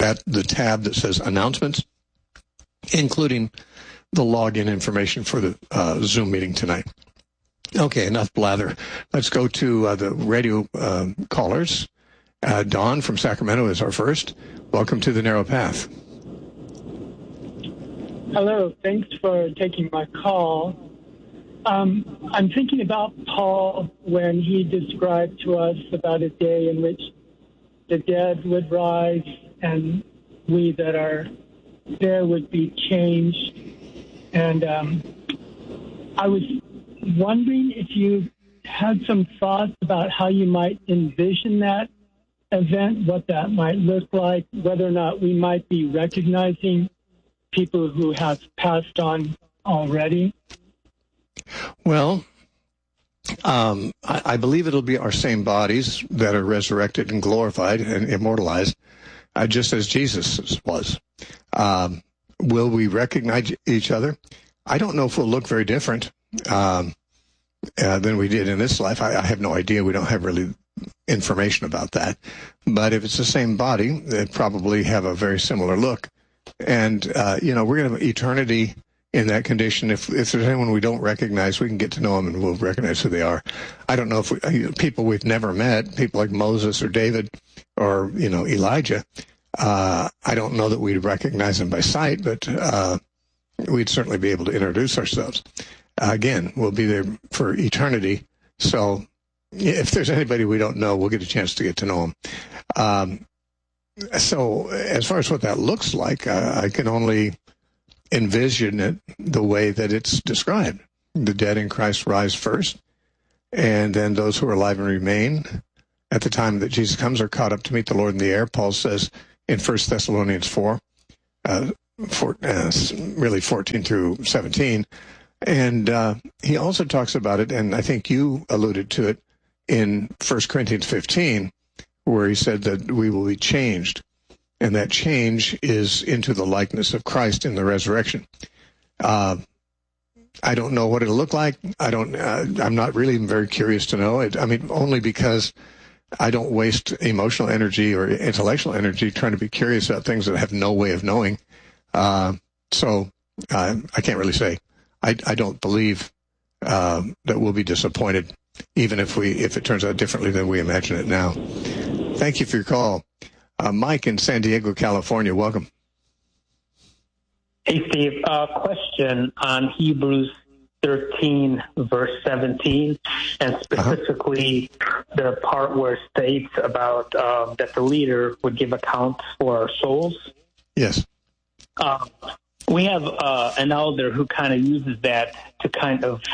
at the tab that says Announcements, including the login information for the Zoom meeting tonight. Okay, enough blather. Let's go to the radio callers. Dawn from Sacramento is our first. Welcome to the Narrow Path. Hello, thanks for taking my call. I'm thinking about Paul when he described to us about a day in which the dead would rise and we that are there would be changed. And I was wondering if you had some thoughts about how you might envision that event, what that might look like, whether or not we might be recognizing people who have passed on already. Well, I believe it'll be our same bodies that are resurrected and glorified and immortalized, just as Jesus was. Will we recognize each other? I don't know if we'll look very different than we did in this life. I have no idea. We don't have really information about that. But if it's the same body, they'd probably have a very similar look. And, we're going to have eternity in that condition. If there's anyone we don't recognize, we can get to know them and we'll recognize who they are. I don't know if people we've never met, people like Moses or David or, Elijah, I don't know that we'd recognize them by sight, but we'd certainly be able to introduce ourselves. Again, we'll be there for eternity. So if there's anybody we don't know, we'll get a chance to get to know them. So as far as what that looks like, I can only envision it the way that it's described. The dead in Christ rise first, and then those who are alive and remain at the time that Jesus comes are caught up to meet the Lord in the air. Paul says in 1 Thessalonians 4, really 14 through 17. And he also talks about it, and I think you alluded to it in 1 Corinthians 15, where he said that we will be changed. And that change is into the likeness of Christ in the resurrection. I don't know what it'll look like. I'm not really even very curious to know it. Only because I don't waste emotional energy or intellectual energy trying to be curious about things that I have no way of knowing. So I can't really say. I don't believe that we'll be disappointed, even if it turns out differently than we imagine it now. Thank you for your call. Mike in San Diego, California, welcome. Hey, Steve. Question on Hebrews 13, verse 17, and specifically the part where it states about that the leader would give account for our souls. Yes. We have an elder who kind of uses that to kind of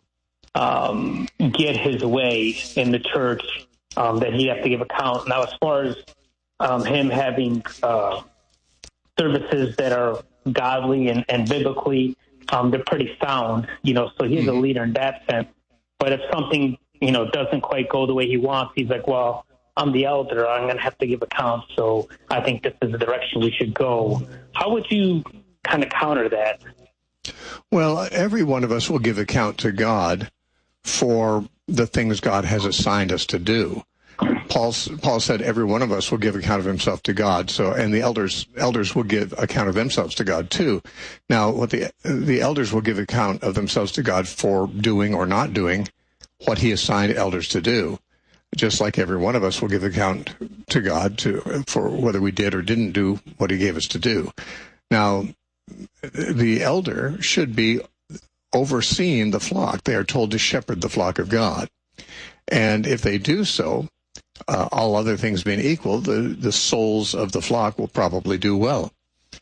get his way in the church, that he has to give account. Now, as far as him having services that are godly and biblically, they're pretty sound, so he's a leader in that sense. But if something, doesn't quite go the way he wants, he's like, well, I'm the elder, I'm going to have to give account, so I think this is the direction we should go. How would you kind of counter that? Well, every one of us will give account to God for the things God has assigned us to do. Paul said every one of us will give account of himself to God. So, and the elders will give account of themselves to God too. Now, what the elders will give account of themselves to God for doing or not doing what he assigned elders to do. Just like every one of us will give account to God for whether we did or didn't do what he gave us to do. Now, the elder should be overseeing the flock. They are told to shepherd the flock of God. And if they do so, all other things being equal, the souls of the flock will probably do well.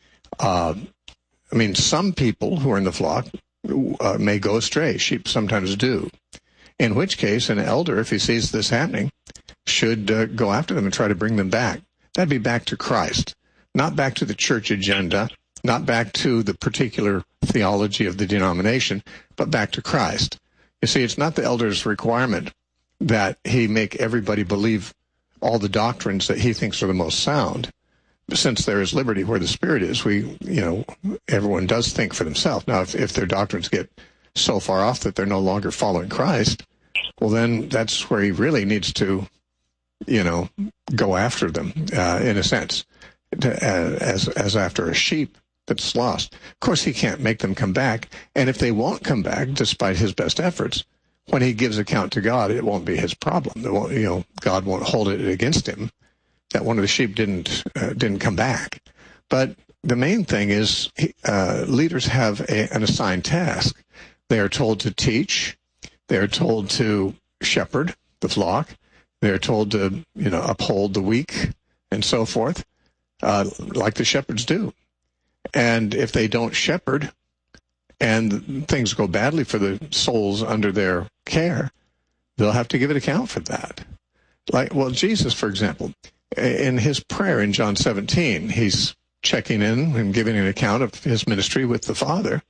Some people who are in the flock may go astray. Sheep sometimes do. In which case, an elder, if he sees this happening, should go after them and try to bring them back. That'd be back to Christ, not back to the church agenda, not back to the particular theology of the denomination, but back to Christ. You see, it's not the elder's requirement that he make everybody believe all the doctrines that he thinks are the most sound. Since there is liberty where the Spirit is, everyone does think for themselves. Now, if their doctrines get so far off that they're no longer following Christ, well, then that's where he really needs to, go after them, in a sense. as after a sheep that's lost. Of course, he can't make them come back. And if they won't come back, despite his best efforts, when he gives account to God, it won't be his problem. It won't, God won't hold it against him that one of the sheep didn't come back. But the main thing is leaders have an assigned task. They are told to teach. They are told to shepherd the flock. They are told to, uphold the weak and so forth, like the shepherds do. And if they don't shepherd and things go badly for the souls under their care, they'll have to give an account for that. Jesus, for example, in his prayer in John 17, he's checking in and giving an account of his ministry with the Father,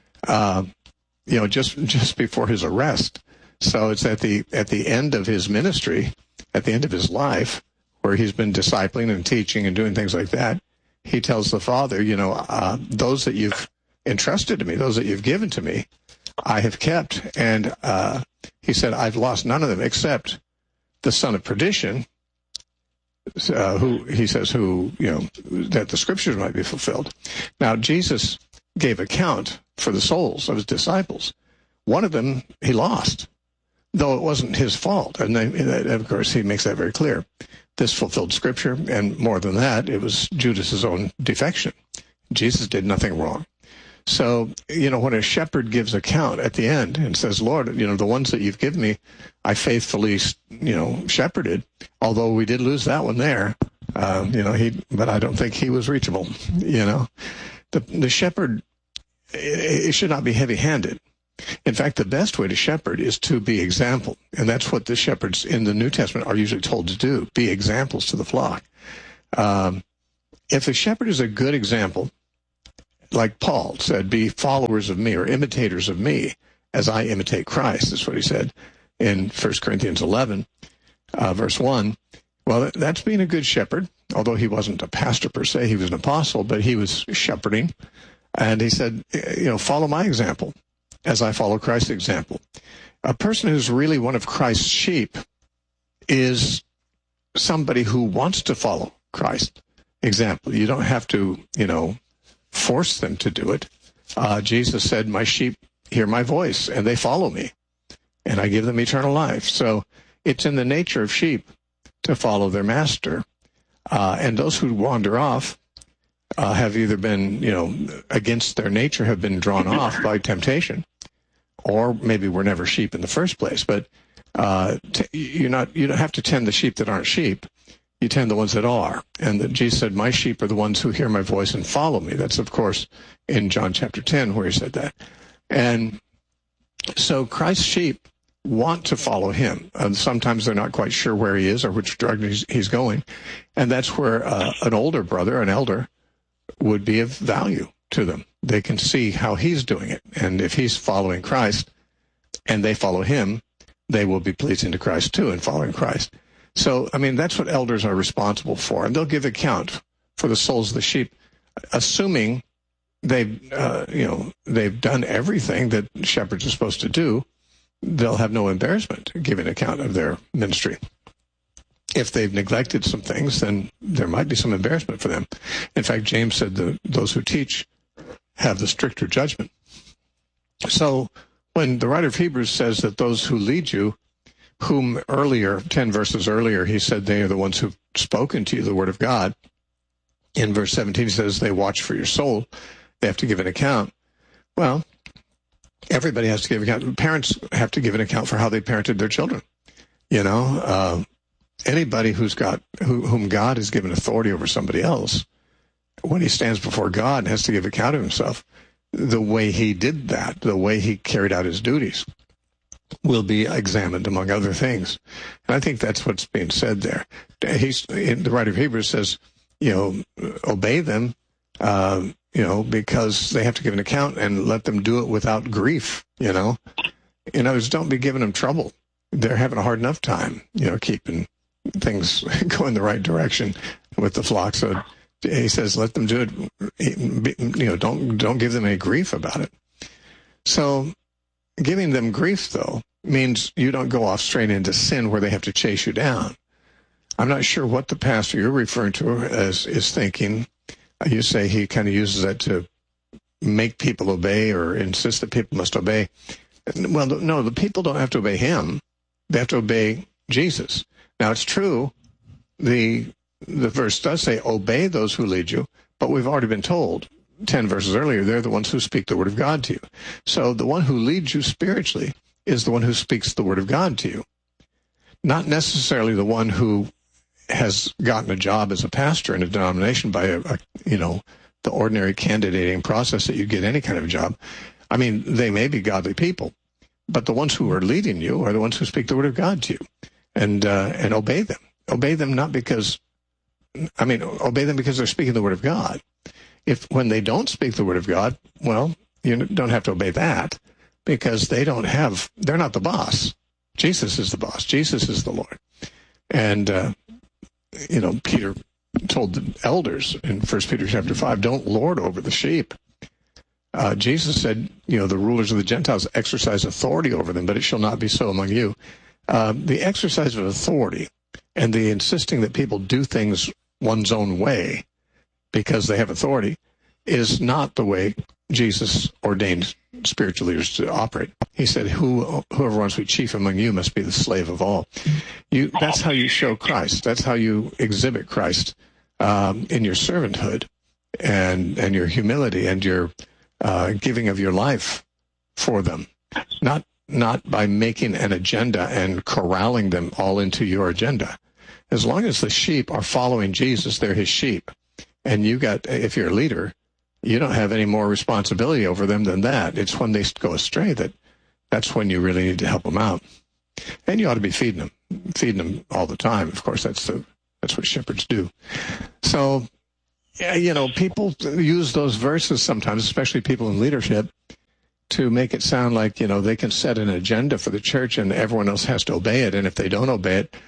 just before his arrest. So it's at the end of his ministry, at the end of his life, where he's been discipling and teaching and doing things like that. He tells the Father, those that you've entrusted to me, those that you've given to me, I have kept. And he said, I've lost none of them except the son of perdition, that the scriptures might be fulfilled. Now, Jesus gave account for the souls of his disciples. One of them he lost, though it wasn't his fault. And of course, he makes that very clear. This fulfilled scripture, and more than that, it was Judas's own defection. Jesus did nothing wrong. So, when a shepherd gives account at the end and says, Lord, the ones that you've given me, I faithfully, shepherded, although we did lose that one there, but I don't think he was reachable, The shepherd, it should not be heavy-handed. In fact, the best way to shepherd is to be example. And that's what the shepherds in the New Testament are usually told to do, be examples to the flock. If the shepherd is a good example, like Paul said, be followers of me or imitators of me as I imitate Christ. That's what he said in 1 Corinthians 11, verse 1. Well, that's being a good shepherd, although he wasn't a pastor per se. He was an apostle, but he was shepherding. And he said, follow my example as I follow Christ's example. A person who's really one of Christ's sheep is somebody who wants to follow Christ's example. You don't have to, force them to do it. Jesus said, my sheep hear my voice and they follow me and I give them eternal life. So it's in the nature of sheep to follow their master. And those who wander off have either been, against their nature, have been drawn off by temptation, or maybe were never sheep in the first place. But you don't have to tend the sheep that aren't sheep. You tend the ones that are. And Jesus said, my sheep are the ones who hear my voice and follow me. That's, of course, in John chapter 10 where he said that. And so Christ's sheep want to follow him. Sometimes they're not quite sure where he is or which direction he's going. And that's where an older brother, an elder, would be of value to them. They can see how he's doing it. And if he's following Christ and they follow him, they will be pleasing to Christ too in following Christ. So, that's what elders are responsible for. And they'll give account for the souls of the sheep, assuming they've done everything that shepherds are supposed to do. They'll have no embarrassment giving account of their ministry. If they've neglected some things, then there might be some embarrassment for them. In fact, James said that those who teach have the stricter judgment. So when the writer of Hebrews says that those who lead you, whom earlier, 10 verses earlier, he said they are the ones who've spoken to you the word of God. In verse 17, he says they watch for your soul. They have to give an account. Well, everybody has to give account. Parents have to give an account for how they parented their children. Anybody whom God has given authority over somebody else, when he stands before God, has to give account of himself. The way he did that, the way he carried out his duties, will be examined, among other things. And I think that's what's being said there. The writer of Hebrews says, obey them, because they have to give an account, and let them do it without grief, In other words, don't be giving them trouble. They're having a hard enough time, keeping things going the right direction with the flock. So he says, let them do it, don't give them any grief about it. So giving them grief, though, means you don't go off straight into sin where they have to chase you down. I'm not sure what the pastor you're referring to is thinking. You say he kind of uses that to make people obey or insist that people must obey. Well, no, the people don't have to obey him. They have to obey Jesus. Now, it's true, the verse does say, obey those who lead you, but we've already been told 10 verses earlier, they're the ones who speak the word of God to you. So the one who leads you spiritually is the one who speaks the word of God to you, not necessarily the one who has gotten a job as a pastor in a denomination by the ordinary candidating process that you get any kind of job. I mean, they may be godly people, but the ones who are leading you are the ones who speak the word of God to you, and obey them. Obey them obey them because they're speaking the word of God. When they don't speak the word of God, well, you don't have to obey that, because they're not the boss. Jesus is the boss. Jesus is the Lord. And, Peter told the elders in 1 Peter chapter 5, don't lord over the sheep. Jesus said, the rulers of the Gentiles exercise authority over them, but it shall not be so among you. The exercise of authority and the insisting that people do things one's own way because they have authority is not the way Jesus ordained spiritual leaders to operate. He said, whoever wants to be chief among you must be the slave of all. That's how you show Christ. That's how you exhibit Christ in your servanthood and your humility and your giving of your life for them. Not by making an agenda and corralling them all into your agenda. As long as the sheep are following Jesus, they're his sheep. And if you're a leader, you don't have any more responsibility over them than that. It's when they go astray that's when you really need to help them out. And you ought to be feeding them all the time. Of course, that's what shepherds do. So, people use those verses sometimes, especially people in leadership, to make it sound like, they can set an agenda for the church and everyone else has to obey it. And if they don't obey it,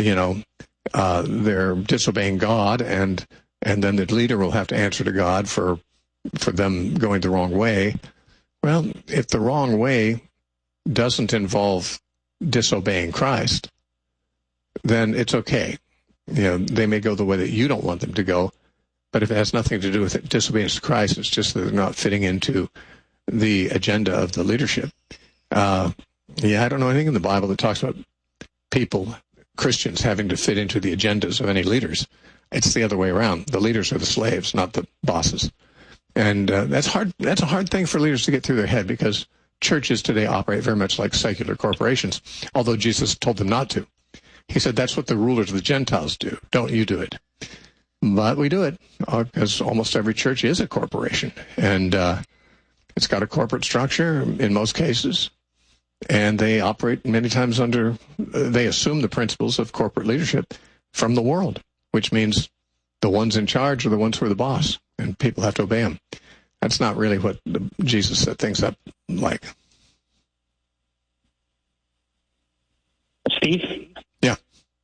they're disobeying God, and then the leader will have to answer to God for them going the wrong way. Well, if the wrong way doesn't involve disobeying Christ, then it's okay. They may go the way that you don't want them to go, but if it has nothing to do with disobedience to Christ, it's just that they're not fitting into the agenda of the leadership. I don't know anything in the Bible that talks about Christians having to fit into the agendas of any leaders. It's the other way around. The leaders are the slaves, not the bosses. And that's hard. That's a hard thing for leaders to get through their head, because churches today operate very much like secular corporations, although Jesus told them not to. He said, that's what the rulers of the Gentiles do. Don't you do it. But we do it, because almost every church is a corporation. And it's got a corporate structure in most cases. And they operate many times they assume the principles of corporate leadership from the world, which means the ones in charge are the ones who are the boss, and people have to obey them. That's not really what Jesus set things up like. Steve? Yeah.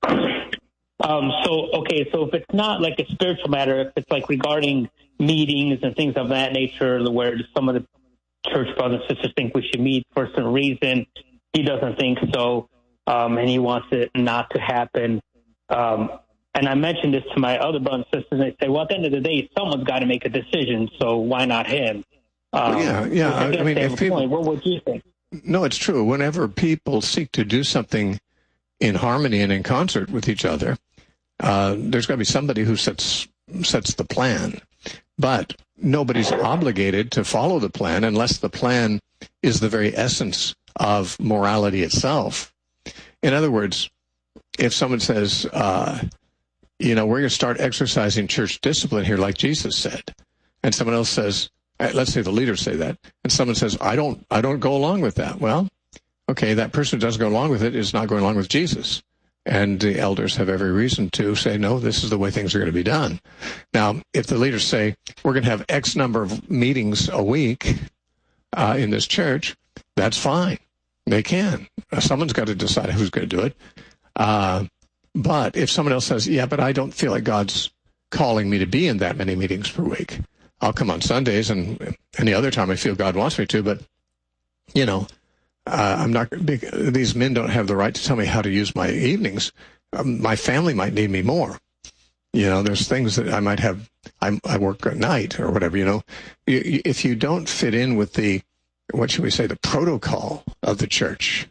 So if it's not like a spiritual matter, if it's like regarding meetings and things of that nature, where some of the church brothers and sisters think we should meet for some reason, he doesn't think so, and he wants it not to happen. And I mentioned this to my other brothers and sisters, and they say, well, at the end of the day, someone's got to make a decision, so why not him? I mean, if people, what would you think? No, it's true. Whenever people seek to do something in harmony and in concert with each other, there's got to be somebody who sets the plan. But nobody's obligated to follow the plan unless the plan is the very essence of morality itself. In other words, if someone says, we're going to start exercising church discipline here like Jesus said, and someone else says, let's say the leaders say that, and someone says, I don't go along with that. Well, okay, that person who doesn't go along with it is not going along with Jesus. And the elders have every reason to say, no, this is the way things are going to be done. Now, if the leaders say, we're going to have X number of meetings a week in this church, that's fine. They can. Someone's got to decide who's going to do it. But if someone else says, yeah, but I don't feel like God's calling me to be in that many meetings per week. I'll come on Sundays and any other time I feel God wants me to, but, I'm not. These men don't have the right to tell me how to use my evenings. My family might need me more. There's things that I might have. I work at night or whatever. If you don't fit in with the, what should we say, the protocol of the church,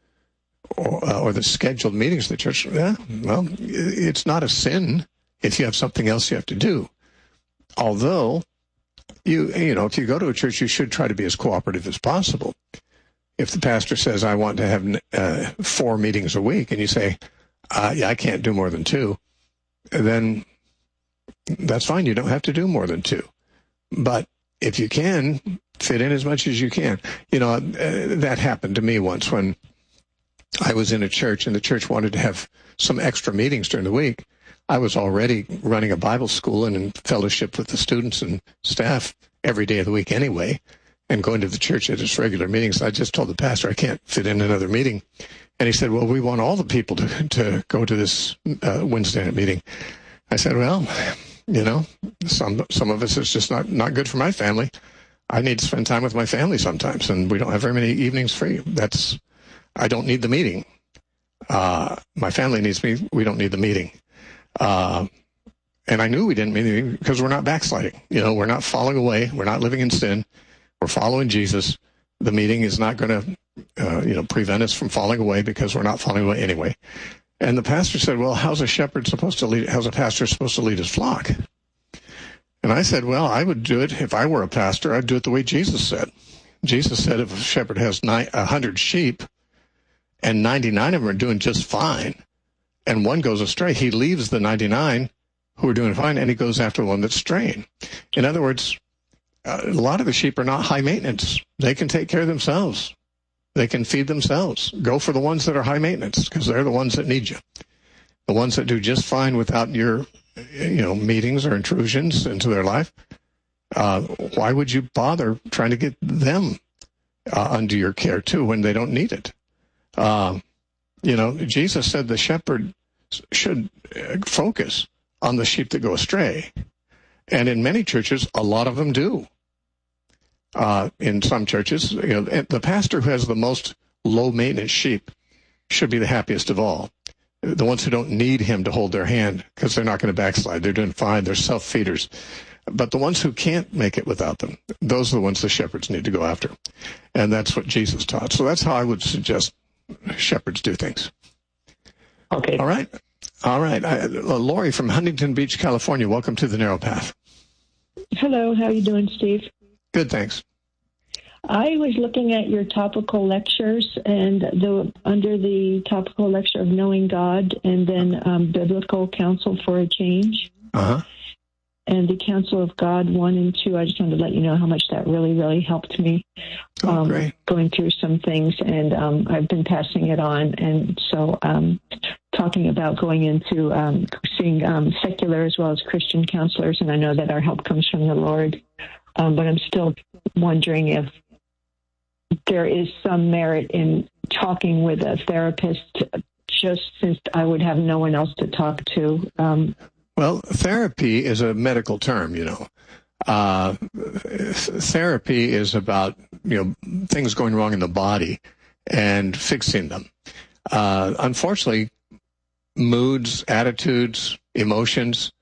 or the scheduled meetings of the church, well, it's not a sin if you have something else you have to do. Although, if you go to a church, you should try to be as cooperative as possible. If the pastor says, I want to have 4 meetings a week, and you say, yeah, I can't do more than 2, then that's fine. You don't have to do more than 2. But if you can, fit in as much as you can. That happened to me once when I was in a church, and the church wanted to have some extra meetings during the week. I was already running a Bible school and in fellowship with the students and staff every day of the week anyway, and going to the church at its regular meetings. I just told the pastor I can't fit in another meeting. And he said, well, we want all the people to go to this Wednesday night meeting. I said, well, some of us, it's just not good for my family. I need to spend time with my family sometimes, and we don't have very many evenings free. I don't need the meeting. My family needs me. We don't need the meeting. And I knew we didn't mean it because we're not backsliding. We're not falling away. We're not living in sin. We're following Jesus. The meeting is not going to, prevent us from falling away because we're not falling away anyway. And the pastor said, well, how's a pastor supposed to lead his flock? And I said, well, I would do it if I were a pastor. I'd do it the way Jesus said. Jesus said if a shepherd has 100 sheep and 99 of them are doing just fine, and one goes astray, he leaves the 99 who are doing fine, and he goes after the one that's straying. In other words, a lot of the sheep are not high maintenance. They can take care of themselves. They can feed themselves. Go for the ones that are high maintenance, because they're the ones that need you. The ones that do just fine without your, meetings or intrusions into their life. Why would you bother trying to get them under your care too when they don't need it? Jesus said the shepherd should focus on the sheep that go astray. And in many churches, a lot of them do. In some churches, the pastor who has the most low-maintenance sheep should be the happiest of all. The ones who don't need him to hold their hand because they're not going to backslide. They're doing fine. They're self-feeders. But the ones who can't make it without them, those are the ones the shepherds need to go after. And that's what Jesus taught. So that's how I would suggest shepherds do things. Okay. All right. Lori from Huntington Beach, California. Welcome to the Narrow Path. Hello. How are you doing, Steve? Good, thanks. I was looking at your topical lectures, and under the topical lecture of Knowing God, and then Biblical Counsel for a Change. Uh-huh. And the Counsel of God 1 and 2, I just wanted to let you know how much that really, really helped me going through some things, and I've been passing it on. And so talking about going into seeing secular as well as Christian counselors, and I know that our help comes from the Lord, but I'm still wondering if there is some merit in talking with a therapist, just since I would have no one else to talk to. Well, therapy is a medical term, Therapy is about, things going wrong in the body and fixing them. Unfortunately, moods, attitudes, emotions,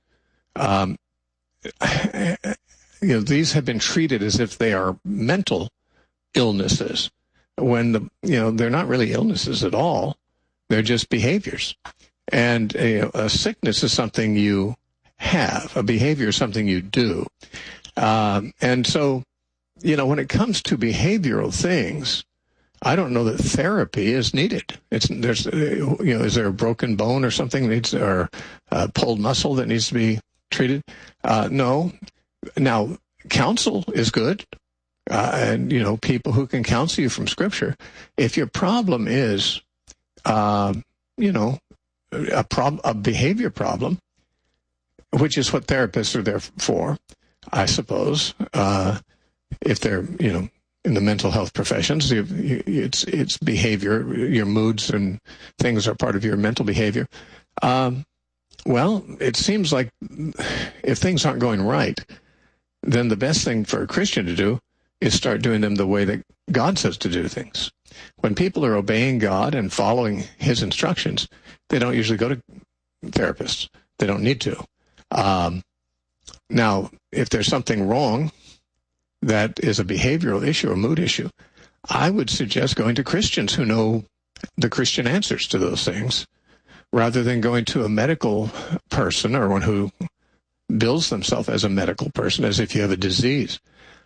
these have been treated as if they are mental illnesses, when they're not really illnesses at all. They're just behaviors. And a sickness is something you have. A behavior is something you do. And so, when it comes to behavioral things, I don't know that therapy is needed. Is there a broken bone or something that needs, or a pulled muscle that needs to be treated? No. Now, counsel is good. And, people who can counsel you from Scripture. If your problem is, a behavior problem, which is what therapists are there for, I suppose, if they're, in the mental health professions, it's behavior, your moods and things are part of your mental behavior. Well, it seems like if things aren't going right, then the best thing for a Christian to do is start doing them the way that God says to do things. When people are obeying God and following His instructions, they don't usually go to therapists. They don't need to. Now, if there's something wrong that is a behavioral issue or mood issue, I would suggest going to Christians who know the Christian answers to those things, rather than going to a medical person or one who bills themselves as a medical person, as if you have a disease.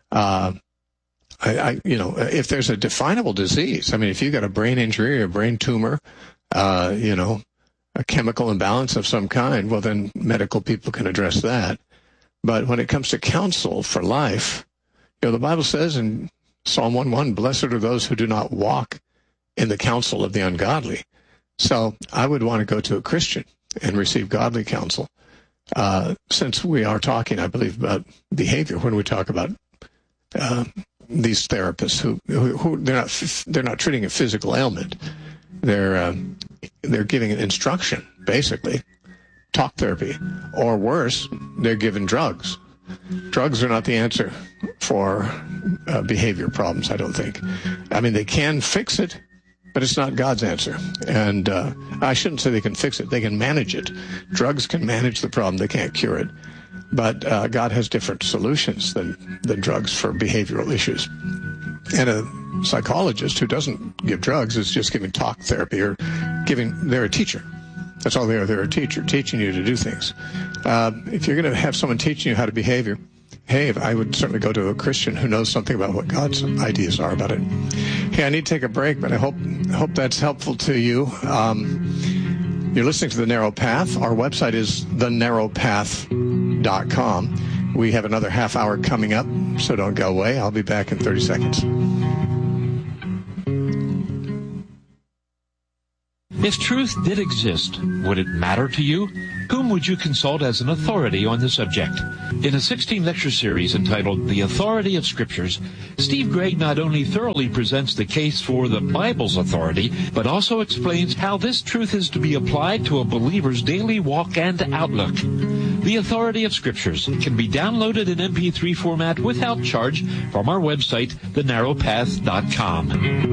If there's a definable disease, I mean, if you've got a brain injury or a brain tumor, a chemical imbalance of some kind, well, then medical people can address that. But when it comes to counsel for life, the Bible says in Psalm 1:1, blessed are those who do not walk in the counsel of the ungodly. So I would want to go to a Christian and receive godly counsel. Since we are talking, I believe, about behavior when we talk about these therapists who they're not treating a physical ailment. They're giving an instruction, basically, talk therapy, or worse, they're given drugs. Drugs are not the answer for behavior problems, I don't think. I mean, they can fix it, but it's not God's answer. And I shouldn't say they can fix it. They can manage it. Drugs can manage the problem. They can't cure it. But God has different solutions than drugs for behavioral issues. And a psychologist who doesn't give drugs is just giving talk therapy or they're a teacher. That's all they are. They're a teacher, teaching you to do things. If you're going to have someone teaching you how to behave, I would certainly go to a Christian who knows something about what God's ideas are about it. Hey, I need to take a break, but I hope that's helpful to you. You're listening to The Narrow Path. Our website is thenarrowpath.com. We have another half hour coming up, so don't go away. I'll be back in 30 seconds. If truth did exist, would it matter to you? Whom would you consult as an authority on the subject? In a 16-lecture series entitled The Authority of Scriptures, Steve Gregg not only thoroughly presents the case for the Bible's authority, but also explains how this truth is to be applied to a believer's daily walk and outlook. The Authority of Scriptures can be downloaded in MP3 format without charge from our website, thenarrowpath.com.